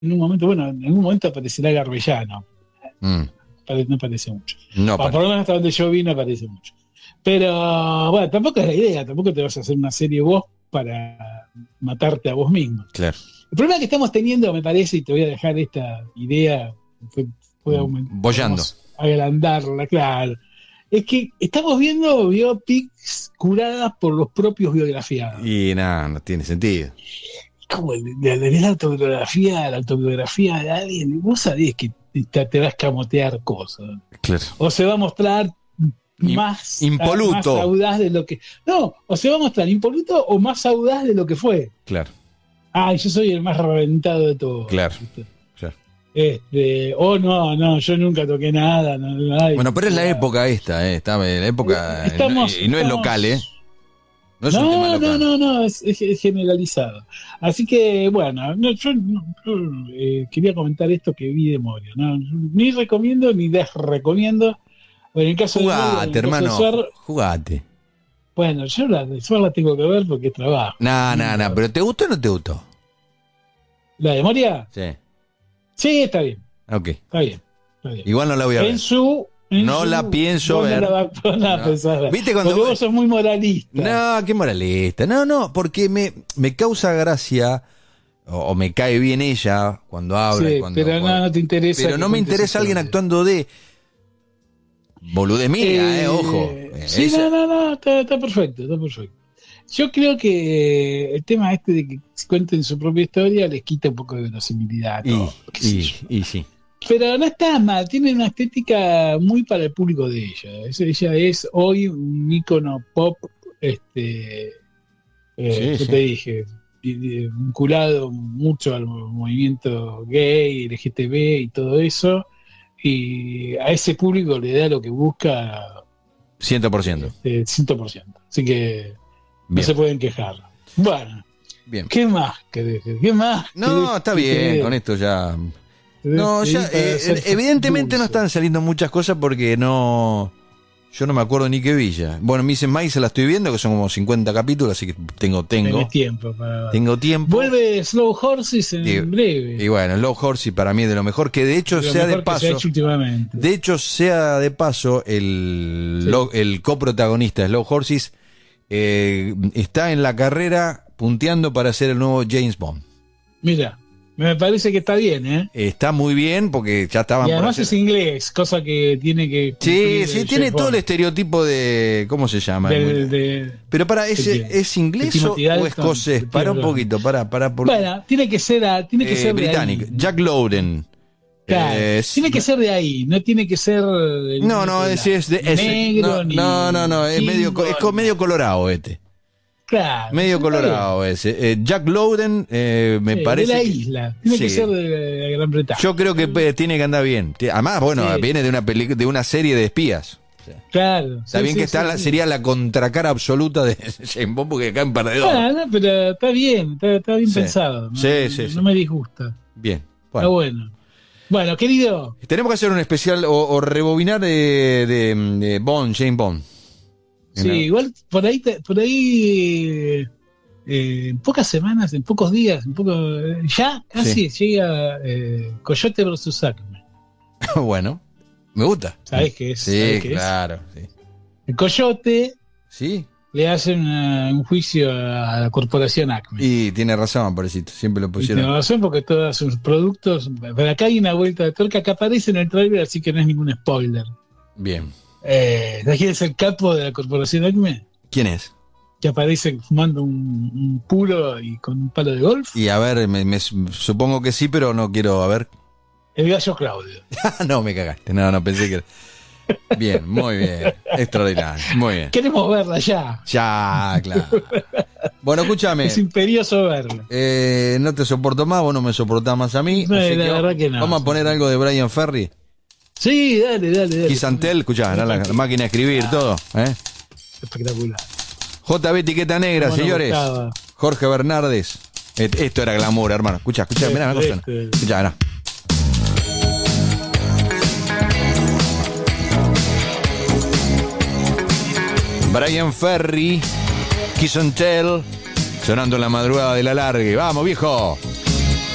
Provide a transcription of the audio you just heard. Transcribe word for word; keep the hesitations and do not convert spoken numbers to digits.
en un momento, bueno, en un momento aparecerá Garbellano. Mm. No parece mucho. No, Por lo menos hasta donde yo vi no parece mucho. Pero bueno, tampoco es la idea, tampoco te vas a hacer una serie vos para matarte a vos mismo. Claro. El problema que estamos teniendo, me parece, y te voy a dejar esta idea, fue, fue boyando, agrandarla, claro, es que estamos viendo biopics curadas por los propios biografiados. Y nada, no tiene sentido. Como de, de la autobiografía, la autobiografía de alguien, vos sabés que te, te va a escamotear cosas. Claro. O se va a mostrar más, impoluto. más audaz de lo que. No, o se va a mostrar impoluto o más audaz de lo que fue. Claro. Ay, yo soy el más reventado de todos. Claro. claro. Este, o oh, no, no, yo nunca toqué nada. No, ay, bueno, pero es la nada. época esta, eh, está en la época. Estamos, y no estamos, es local, ¿eh? No, es no, un tema local. no, no, no, es, es, es generalizado. Así que, bueno, no, yo, no, yo eh, quería comentar esto que vi de Moria. ¿No? Ni recomiendo ni desrecomiendo. En el caso jugate, de, en hermano, caso de Suar, jugate. Bueno, yo la de Suar la tengo que ver porque es trabajo. No, no, no, pero ¿te gustó o no te gustó? ¿La de Moria? Sí. Sí, está bien. Ok. Está bien. Está bien. Igual no la voy a ver. En su... En no su, la pienso ver. No la, no la no. ¿Viste cuando porque vos sos muy moralista? No, qué moralista. No, no, porque me, me causa gracia o, o me cae bien ella cuando habla. Sí, y cuando, pero no, no te interesa. Pero no me interesa alguien actuando de bolude mía, eh, eh ojo. Sí, esa... no, no, no, está, está perfecto, está perfecto. Yo creo que el tema este de que cuenten su propia historia les quita un poco de verosimilidad a todo. Y, y, y sí. Pero no está mal, tiene una estética muy para el público de ella. Es, ella es hoy un ícono pop, este, eh, sí, yo sí. te dije, vinculado mucho al movimiento gay, L G T B y todo eso, y a ese público le da lo que busca cien por ciento. Este, cien por ciento. Así que bien. No se pueden quejar. Bueno, bien. ¿Qué más querés? ¿Qué más? No, está bien, querés? Con esto ya... No, ya, eh, evidentemente dulce. No están saliendo muchas cosas porque no... Yo no me acuerdo ni qué villa. Bueno, Miss Maisel la estoy viendo, que son como cincuenta capítulos, así que tengo, tengo. Tenés tiempo para... Tengo tiempo. Vuelve Slow Horses en y, breve. Y bueno, Slow Horses para mí es de lo mejor, que de hecho de sea de paso... Se ha hecho últimamente. De hecho, sea de paso, el, sí. lo, el coprotagonista de Slow Horses eh, está en la carrera punteando para ser el nuevo James Bond. Mira. Me parece que está bien, ¿eh? Está muy bien porque ya estaban... Y además es inglés, cosa que tiene que... Sí, sí, tiene todo el estereotipo de... ¿Cómo se llama? De, de, Pero para, ¿es, ¿es inglés o, o escocés? Para un poquito, para, para... Por... Bueno, tiene que ser, tiene que eh, ser británico. Jack Lowden. Claro, eh, tiene que ser de ahí, no tiene que ser... No, no, es, es, de, es negro, no, ni no, no, no, es medio, es medio colorado este. Claro, medio colorado ese. Eh, Jack Lowden, eh, me sí, parece. De la isla. Tiene sí. que ser de la Gran Bretaña. Yo creo que eh, tiene que andar bien. Además, bueno, sí. viene de una peli de una serie de espías. Claro. Está sí, bien sí, que está sí, la, sí. sería la contracara absoluta de James Bond porque acá en perdedor. Claro, pero está bien, está, está bien sí. pensado. ¿no? Sí, sí, no, sí. no me disgusta. Bien. Bueno. Está bueno. Bueno, querido. Tenemos que hacer un especial o, o rebobinar de, de, de Bond, James Bond. Sí, ¿no? Igual por ahí, por ahí. Eh, en pocas semanas, en pocos días, en poco, eh, ya casi sí. llega eh, Coyote versus Acme. Bueno, me gusta. ¿Sabés qué es? Sí, qué claro. Es? Sí. El Coyote sí. le hace una, un juicio a la corporación Acme. Y tiene razón, pobrecito, siempre lo pusieron. Y tiene razón porque todos sus productos. Pero acá hay una vuelta de tuerca que aparece en el trailer, así que no es ningún spoiler. Bien. Eh, ¿Quién es el capo de la corporación Acme? ¿Quién es? Que aparece fumando un, un puro y con un palo de golf. Y a ver, me, me, supongo que sí, pero no quiero, a ver. El gallo Claudio. No, me cagaste. No, no, pensé que... Bien, muy bien. Extraordinario, muy bien. Queremos verla ya. Ya, claro. Bueno, escúchame. Es imperioso verla. Eh, no te soporto más, vos no me soportás más a mí. No, así la que verdad que no. Vamos a poner algo de Brian Ferry. Sí, dale, dale, dale. Kiss and Tell, escuchá, la, la máquina de escribir, ah, todo. ¿eh? Espectacular. J B Etiqueta Negra, bueno, señores. Buscaba. Jorge Bernardes. Esto era glamour, hermano. Escucha, escucha, mirá, una cosa. Escucha, mirá. Brian Ferry, Kiss and Tell, sonando en la madrugada de la largue. Vamos, viejo.